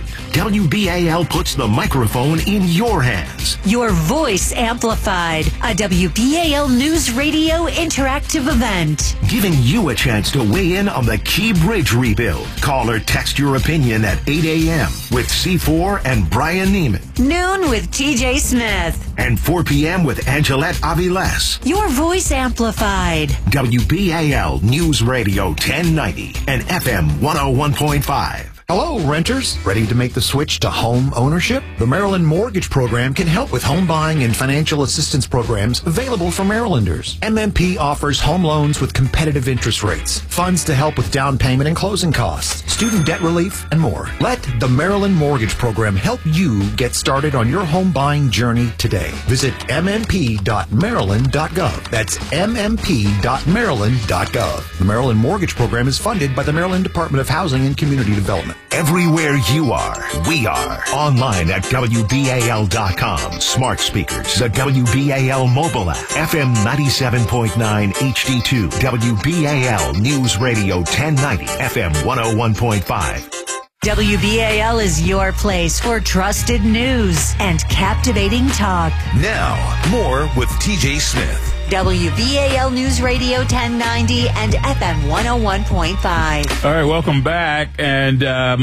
WBAL puts the microphone in your hands. Your voice amplified. A WBAL News Radio interactive event. Giving you a chance to weigh in on the Key Bridge rebuild. Call or text your opinion at 8 a.m. with C4 and Brian Neiman. Noon with TJ Smith. And 4 p.m. with Angelette Aviles. Your voice amplified. WBAL News Radio 1090 and FM 101.5. Hello, renters. Ready to make the switch to home ownership? The Maryland Mortgage Program can help with home buying and financial assistance programs available for Marylanders. MMP offers home loans with competitive interest rates, funds to help with down payment and closing costs, student debt relief, and more. Let the Maryland Mortgage Program help you get started on your home buying journey today. Visit mmp.maryland.gov. That's mmp.maryland.gov. The Maryland Mortgage Program is funded by the Maryland Department of Housing and Community Development. Everywhere you are, we are. Online at WBAL.com. Smart speakers, the WBAL mobile app, FM 97.9 HD2, WBAL News Radio 1090, FM 101.5. WBAL is your place for trusted news and captivating talk. Now, more with TJ Smith. WBAL News Radio 1090 and FM 101.5. All right, welcome back. And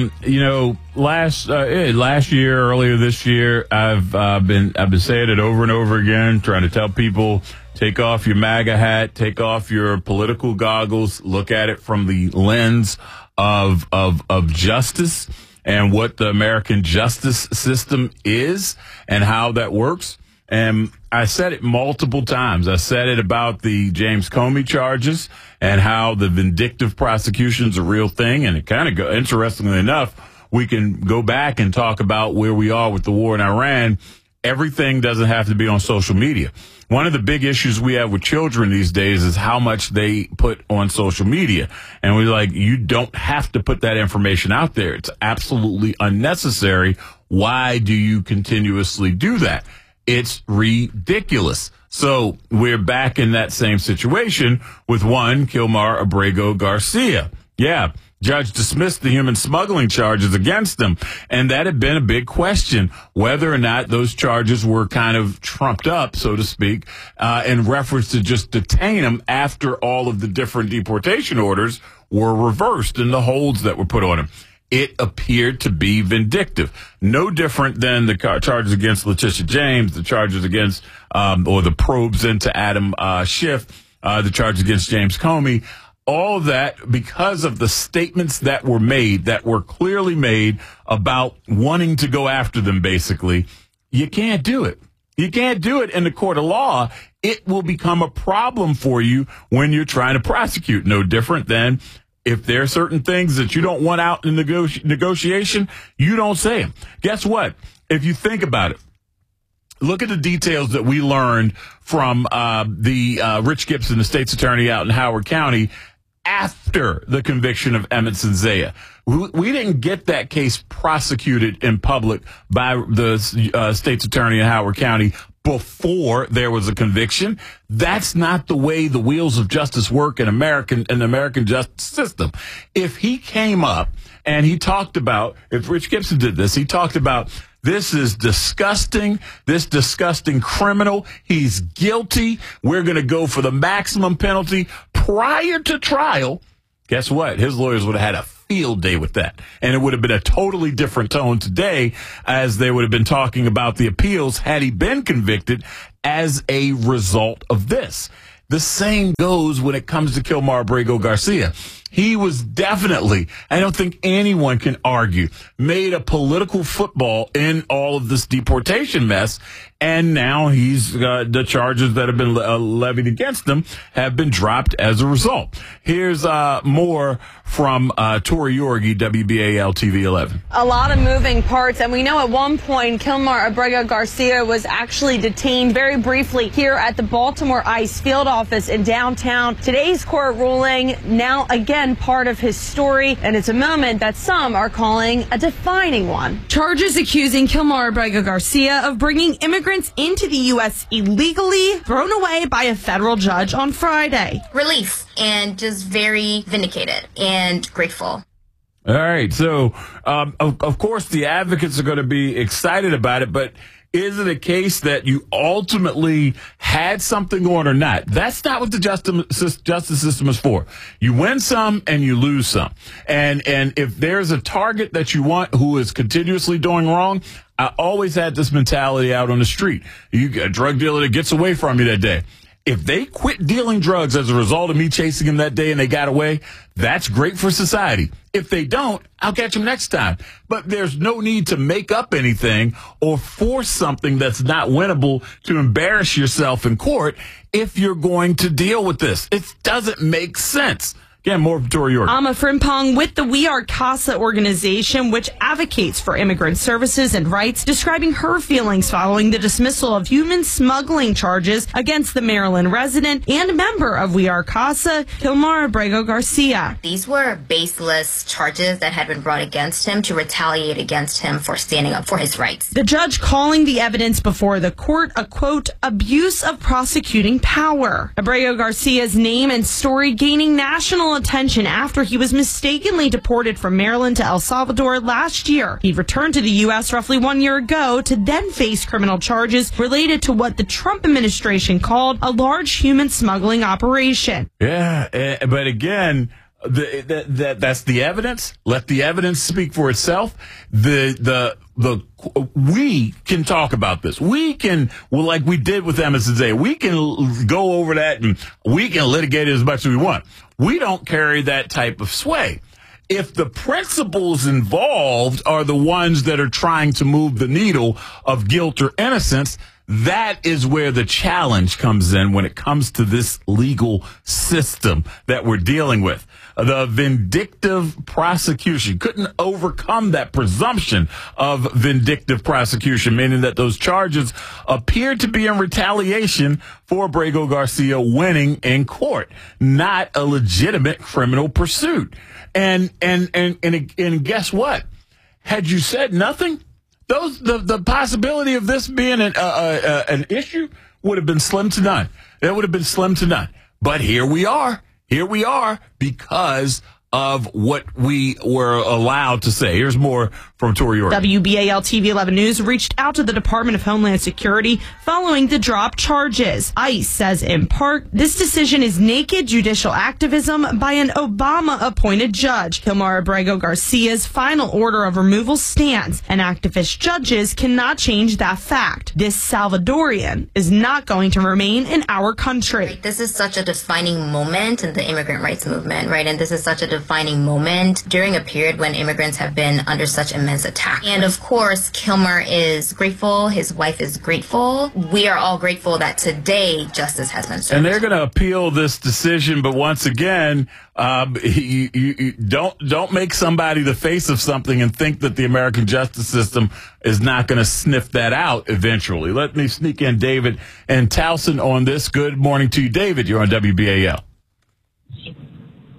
last year, earlier this year, I've been saying it over and over again, trying to tell people, take off your MAGA hat, take off your political goggles, look at it from the lens of justice and what the American justice system is and how that works. And I said it multiple times. I said it about the James Comey charges and how the vindictive prosecution's a real thing. And it kind of interestingly enough, we can go back and talk about where we are with the war in Iran. Everything doesn't have to be on social media. One of the big issues we have with children these days is how much they put on social media. And we're like, you don't have to put that information out there. It's absolutely unnecessary. Why do you continuously do that? It's ridiculous. So we're back in that same situation with one Kilmar Abrego Garcia. Yeah, judge dismissed the human smuggling charges against him. And that had been a big question, whether or not those charges were kind of trumped up, so to speak, in reference to just detain him after all of the different deportation orders were reversed and the holds that were put on him. It appeared to be vindictive. No different than the charges against Letitia James, the charges against, or the probes into Adam Schiff, the charges against James Comey. All of that because of the statements that were made, that were clearly made about wanting to go after them, basically. You can't do it. You can't do it in the court of law. It will become a problem for you when you're trying to prosecute. No different than if there are certain things that you don't want out in negotiation, you don't say them. Guess what? If you think about it, look at the details that we learned from the Rich Gibson, the state's attorney out in Howard County, after the conviction of Emmett Zaya. We didn't get that case prosecuted in public by the state's attorney in Howard County before there was a conviction. That's not the way the wheels of justice work in the American justice system. If he came up and he talked about, if Rich Gibson did this, he talked about, this is disgusting, this disgusting criminal, he's guilty, we're going to go for the maximum penalty prior to trial, guess what? His lawyers would have had a field day with that. And it would have been a totally different tone today, as they would have been talking about the appeals had he been convicted as a result of this. The same goes when it comes to Kilmar Abrego Garcia. He was definitely, I don't think anyone can argue, made a political football in all of this deportation mess. And now the charges that have been levied against him have been dropped as a result. Here's more from Tori Yorgi, WBAL TV 11. A lot of moving parts, and we know at one point Kilmar Abrego Garcia was actually detained very briefly here at the Baltimore ICE field office in downtown. Today's court ruling, now again part of his story, and it's a moment that some are calling a defining one. Charges accusing Kilmar Abrego Garcia of bringing immigrants into the U.S. illegally, thrown away by a federal judge on Friday. Relief, and just very vindicated and grateful. All right. So, of course, the advocates are going to be excited about it, but is it a case that you ultimately had something on or not? That's not what the justice system is for. You win some and you lose some. And if there's a target that you want who is continuously doing wrong, I always had this mentality out on the street. You get a drug dealer that gets away from you that day. If they quit dealing drugs as a result of me chasing them that day and they got away, that's great for society. If they don't, I'll catch them next time. But there's no need to make up anything or force something that's not winnable to embarrass yourself in court if you're going to deal with this. It doesn't make sense. Again, more from Tori York. Amma Frimpong with the We Are CASA organization, which advocates for immigrant services and rights, describing her feelings following the dismissal of human smuggling charges against the Maryland resident and member of We Are CASA, Kilmar Abrego Garcia. These were baseless charges that had been brought against him to retaliate against him for standing up for his rights. The judge calling the evidence before the court a, quote, abuse of prosecuting power. Abrego Garcia's name and story gaining national attention after he was mistakenly deported from Maryland to El Salvador last year. He returned to the U.S. roughly 1 year ago to then face criminal charges related to what the Trump administration called a large human smuggling operation. Yeah, but again, that's the evidence. Let the evidence speak for itself. We can talk about this. We can, well, like we did with Emmett Zaya, we can go over that and we can litigate it as much as we want. We don't carry that type of sway. If the principles involved are the ones that are trying to move the needle of guilt or innocence, that is where the challenge comes in when it comes to this legal system that we're dealing with. The vindictive prosecution couldn't overcome that presumption of vindictive prosecution, meaning that those charges appeared to be in retaliation for Abrego Garcia winning in court, not a legitimate criminal pursuit. And guess what? Had you said nothing, the possibility of this being an issue would have been slim to none. It would have been slim to none. But here we are. Here we are because of what we were allowed to say. Here's more from Tori York. WBAL TV 11 News reached out to the Department of Homeland Security following the drop charges. ICE says in part, this decision is naked judicial activism by an Obama-appointed judge. Kilmar Abrego Garcia's final order of removal stands, and activist judges cannot change that fact. This Salvadorian is not going to remain in our country. Right, this is such a defining moment in the immigrant rights movement, right? And this is such a defining moment during a period when immigrants have been under such immense attack. And of course, Kilmar is grateful. His wife is grateful. We are all grateful that today justice has been served. And they're going to appeal this decision. But once again, you don't make somebody the face of something and think that the American justice system is not going to sniff that out eventually. Let me sneak in David and Towson on this. Good morning to you, David. You're on WBAL.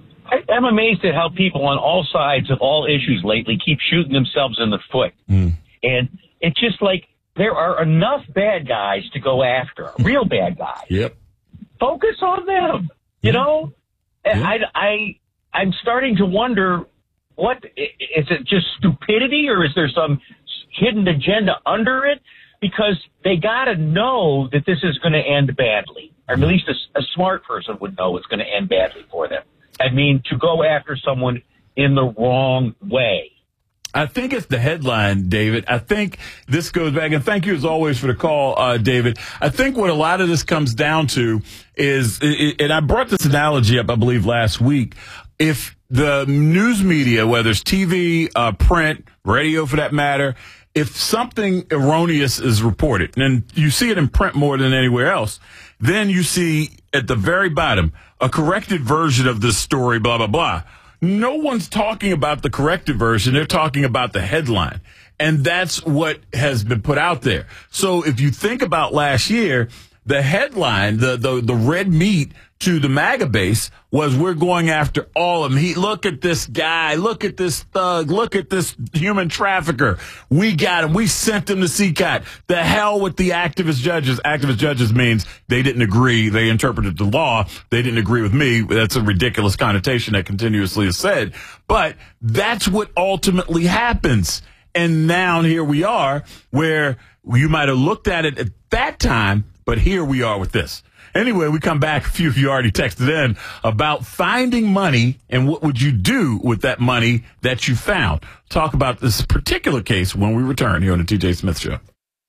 I'm amazed at how people on all sides of all issues lately keep shooting themselves in the foot. And it's just like there are enough bad guys to go after, real bad guys. Yep. Focus on them. You know, I'm starting to wonder, what is it? Just stupidity, or is there some hidden agenda under it? Because they got to know that this is going to end badly, or at least a smart person would know it's going to end badly for them. I mean, to go after someone in the wrong way. I think it's the headline, David. I think this goes back, and thank you as always for the call, David. I think what a lot of this comes down to is, and I brought this analogy up, I believe, last week. If the news media, whether it's TV, print, radio for that matter, if something erroneous is reported, and you see it in print more than anywhere else, then you see at the very bottom a corrected version of this story, blah, blah, blah. No one's talking about the corrected version. They're talking about the headline. And that's what has been put out there. So if you think about last year, the headline, the red meat to the MAGA base was, we're going after all of them. Look at this guy. Look at this thug. Look at this human trafficker. We got him. We sent him to CCAT. The hell with the activist judges. Activist judges means they didn't agree. They interpreted the law. They didn't agree with me. That's a ridiculous connotation that continuously is said. But that's what ultimately happens. And now here we are, where you might have looked at it at that time, but here we are with this. Anyway, we come back. A few of you already texted in about finding money and what would you do with that money that you found. Talk about this particular case when we return here on the TJ Smith Show.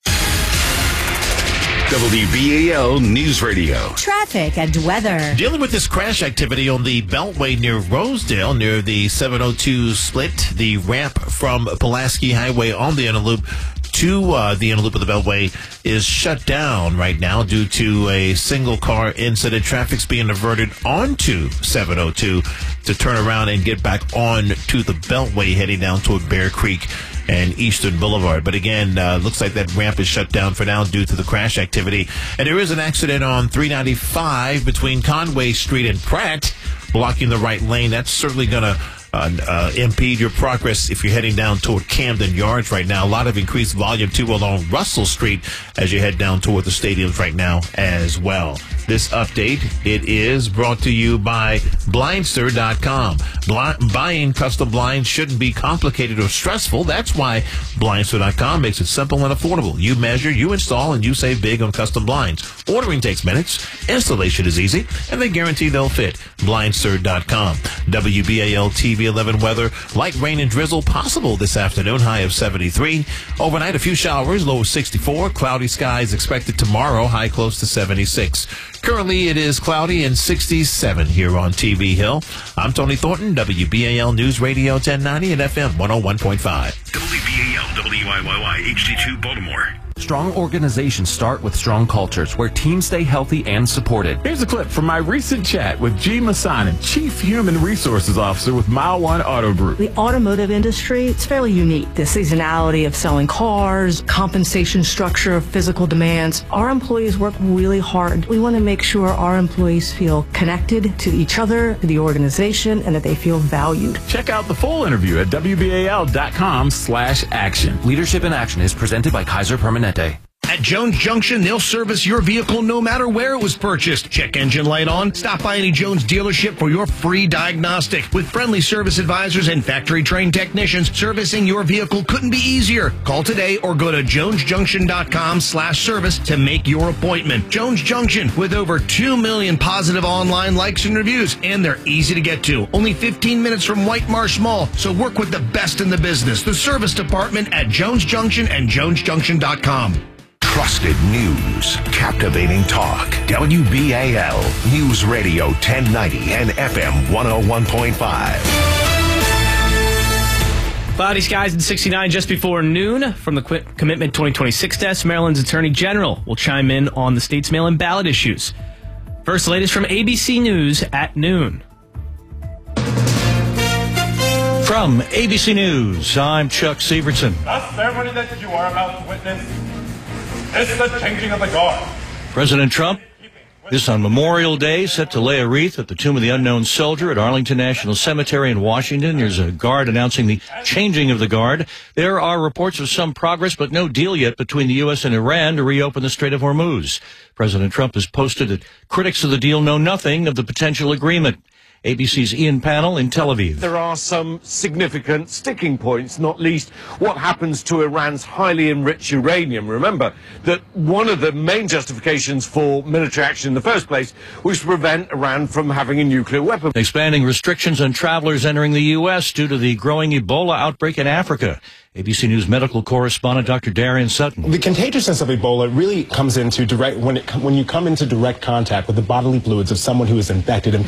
WBAL News Radio. Traffic and weather. Dealing with this crash activity on the Beltway near Rosedale, near the 702 split, the ramp from Pulaski Highway on the inner loop to the inner loop of the Beltway is shut down right now due to a single car incident. Traffic's being diverted onto 702 to turn around and get back on to the Beltway, heading down toward Bear Creek and Eastern Boulevard. But again, looks like that ramp is shut down for now due to the crash activity. And there is an accident on 395 between Conway Street and Pratt, blocking the right lane. That's certainly going to impede your progress if you're heading down toward Camden Yards right now. A lot of increased volume too along Russell Street as you head down toward the stadiums right now as well. This update, it is brought to you by Blindster.com. Buying custom blinds shouldn't be complicated or stressful. That's why Blindster.com makes it simple and affordable. You measure, you install, and you save big on custom blinds. Ordering takes minutes, installation is easy, and they guarantee they'll fit. Blindster.com. WBAL TV 11 weather. Light rain and drizzle possible this afternoon, high of 73. Overnight, a few showers, low of 64. Cloudy skies expected tomorrow, high close to 76. Currently, it is cloudy and 67 here on TV Hill. I'm Tony Thornton, WBAL News Radio 1090 and FM 101.5. WBAL WIYY HD2 Baltimore. Strong organizations start with strong cultures where teams stay healthy and supported. Here's a clip from my recent chat with G. Massanin, Chief Human Resources Officer with Mile One Auto Group. The automotive industry, it's fairly unique. The seasonality of selling cars, compensation structure of physical demands. Our employees work really hard. We want to make sure our employees feel connected to each other, to the organization, and that they feel valued. Check out the full interview at WBAL.com/action. Leadership in Action is presented by Kaiser Permanente. At Jones Junction, they'll service your vehicle no matter where it was purchased. Check engine light on. Stop by any Jones dealership for your free diagnostic. With friendly service advisors and factory-trained technicians, servicing your vehicle couldn't be easier. Call today or go to jonesjunction.com/service to make your appointment. Jones Junction, with over 2 million positive online likes and reviews, and they're easy to get to. Only 15 minutes from White Marsh Mall, so work with the best in the business. The service department at Jones Junction and jonesjunction.com. Trusted news, captivating talk. WBAL News Radio 1090 and FM 101.5. Cloudy skies and 69 just before noon. From the Commitment 2026 desk, Maryland's Attorney General will chime in on the state's mail-in ballot issues. First, the latest from ABC News at noon. From ABC News, I'm Chuck Severson. The ceremony that you are about to witness is the changing of the guard. President Trump This on Memorial Day, set to lay a wreath at the Tomb of the Unknown Soldier at Arlington National Cemetery in Washington. There's a guard announcing the changing of the guard. There are reports of some progress, but no deal yet between the U.S. and Iran to reopen the Strait of Hormuz. President Trump has posted that critics of the deal know nothing of the potential agreement. ABC's Ian Pannell in Tel Aviv. There are some significant sticking points, not least what happens to Iran's highly enriched uranium. Remember that one of the main justifications for military action in the first place was to prevent Iran from having a nuclear weapon. Expanding restrictions on travelers entering the U.S. due to the growing Ebola outbreak in Africa. ABC News medical correspondent Dr. Darian Sutton. The contagiousness of Ebola really comes into when you come into direct contact with the bodily fluids of someone who is infected.